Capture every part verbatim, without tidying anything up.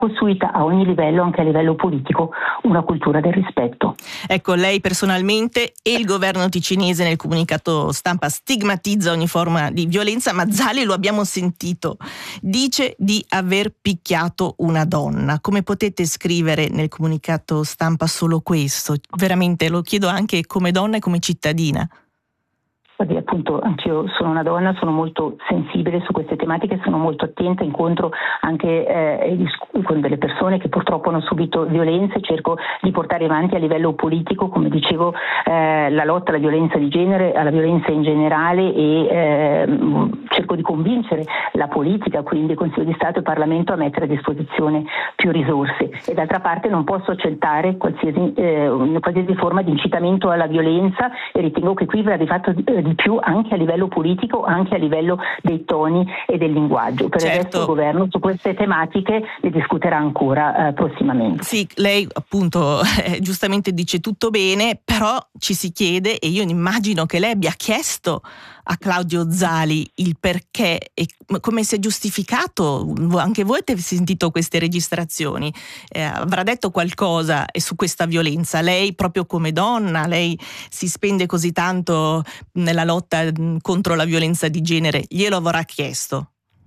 costruita a ogni livello, anche a livello politico, una cultura del rispetto. Ecco, lei personalmente e il governo ticinese nel comunicato stampa stigmatizza ogni forma di violenza, ma Zali, lo abbiamo sentito, dice di aver picchiato una donna. Come potete scrivere nel comunicato stampa solo questo? Veramente lo chiedo anche come donna e come cittadina. Guardi, appunto, anch'io sono una donna, sono molto sensibile su queste tematiche, sono molto attenta, incontro anche eh, con delle persone che purtroppo hanno subito violenze, cerco di portare avanti a livello politico, come dicevo, eh, la lotta alla violenza di genere, alla violenza in generale e eh, cerco di convincere la politica, quindi il Consiglio di Stato e il Parlamento a mettere a disposizione più risorse. E d'altra parte non posso accettare qualsiasi, eh, qualsiasi forma di incitamento alla violenza e ritengo che qui va di fatto di, di più anche a livello politico, anche a livello dei toni e del linguaggio. Per certo. il resto il governo su queste tematiche ne discuterà ancora eh, prossimamente. Sì, lei appunto eh, giustamente dice tutto bene, però ci si chiede, e io immagino che lei abbia chiesto a Claudio Zali il perché e come si è giustificato. Anche voi avete sentito queste registrazioni, eh, avrà detto qualcosa su questa violenza. Lei proprio come donna, lei si spende così tanto nella lotta contro la violenza di genere, glielo avrà chiesto?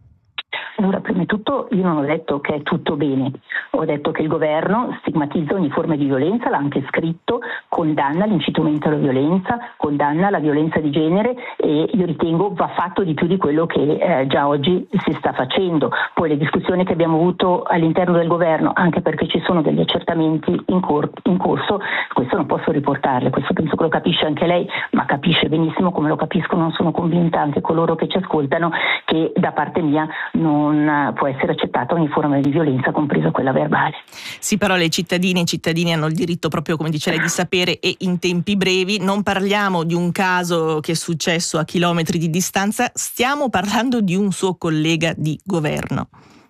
Allora, prima di tutto io non ho detto che è tutto bene, ho detto che il governo stigmatizza ogni forma di violenza, l'ha anche scritto, condanna l'incitamento alla violenza, condanna la violenza di genere e io ritengo va fatto di più di quello che eh, già oggi si sta facendo. Poi le discussioni che abbiamo avuto all'interno del governo, anche perché ci sono degli accertamenti in, cor- in corso, questo non posso riportarle, questo penso che lo capisce anche lei, ma capisce benissimo come lo capiscono, non sono convinta anche coloro che ci ascoltano, che da parte mia non non può essere accettata ogni forma di violenza, compresa quella verbale. Sì, però le cittadine e i cittadini hanno il diritto, proprio come dice lei, di sapere e in tempi brevi. Non parliamo di un caso che è successo a chilometri di distanza, stiamo parlando di un suo collega di governo.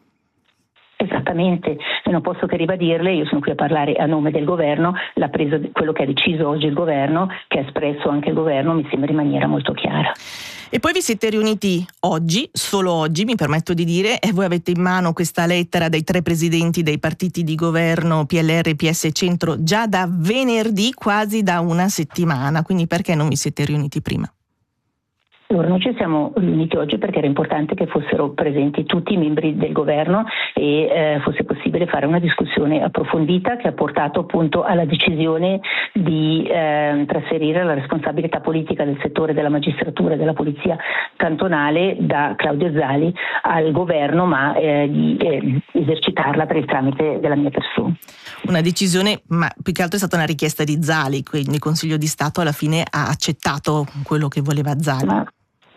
Esattamente, e non posso che ribadirle, io sono qui a parlare a nome del governo, l'ha preso quello che ha deciso oggi il governo, che ha espresso anche il governo, mi sembra in maniera molto chiara. E poi vi siete riuniti oggi, solo oggi mi permetto di dire, e voi avete in mano questa lettera dei tre presidenti dei partiti di governo P L R e P S Centro già da venerdì, quasi da una settimana, quindi perché non vi siete riuniti prima? Allora, noi ci siamo riuniti oggi perché era importante che fossero presenti tutti i membri del governo e eh, fosse possibile fare una discussione approfondita che ha portato appunto alla decisione di eh, trasferire la responsabilità politica del settore della magistratura e della polizia cantonale da Claudio Zali al governo, ma eh, di eh, esercitarla per il tramite della mia persona. Una decisione, ma più che altro è stata una richiesta di Zali, quindi il Consiglio di Stato alla fine ha accettato quello che voleva Zali. Ma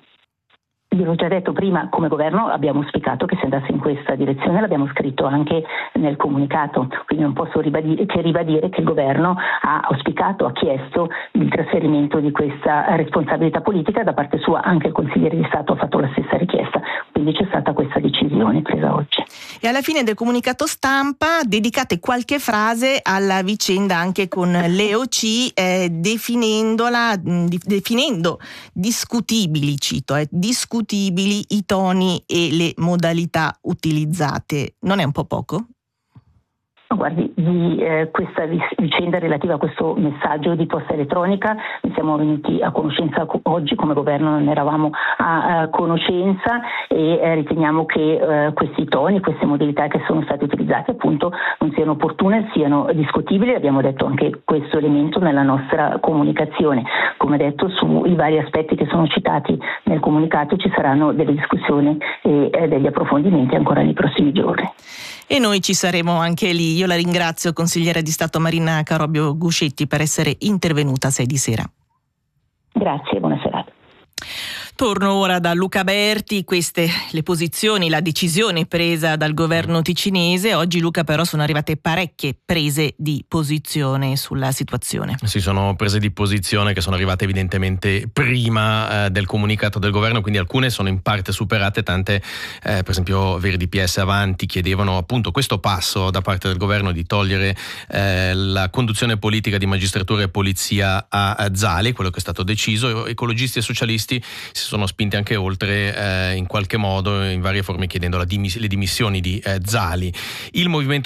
io l'ho già detto prima, come governo abbiamo auspicato che si andasse in questa direzione, l'abbiamo scritto anche nel comunicato, quindi non posso ribadire, che ribadire che il governo ha auspicato, ha chiesto il trasferimento di questa responsabilità politica, da parte sua anche il consigliere di Stato ha fatto la stessa richiesta, quindi c'è stata questa decisione presa oggi. E alla fine del comunicato stampa dedicate qualche frase alla vicenda anche con l'E O C, eh, definendola, di, definendo discutibili, cito, eh, discutibili i toni e le modalità utilizzate. Non è un po' poco? Guardi, di eh, questa vicenda relativa a questo messaggio di posta elettronica ne siamo venuti a conoscenza oggi, come governo non eravamo a, a conoscenza e eh, riteniamo che eh, questi toni, queste modalità che sono state utilizzate appunto non siano opportune, siano discutibili. Abbiamo detto anche questo elemento nella nostra comunicazione. Come detto, sui vari aspetti che sono citati nel comunicato ci saranno delle discussioni e eh, degli approfondimenti ancora nei prossimi giorni. E noi ci saremo anche lì. Io la ringrazio, consigliera di Stato Marina Carobio Guscetti, per essere intervenuta a sei di sera. Grazie, buona serata. Torno ora da Luca Berti, queste le posizioni, la decisione presa dal governo ticinese. Oggi, Luca, però sono arrivate parecchie prese di posizione sulla situazione. Sì, sono prese di posizione che sono arrivate evidentemente prima eh, del comunicato del governo, quindi alcune sono in parte superate, tante eh, per esempio Verdi P S Avanti chiedevano appunto questo passo da parte del governo di togliere eh, la conduzione politica di magistratura e polizia a, a Zali, quello che è stato deciso. Ecologisti e socialisti si sono spinti anche oltre eh, in qualche modo, in varie forme, chiedendo la dimis- le dimissioni di eh, Zali. Il movimento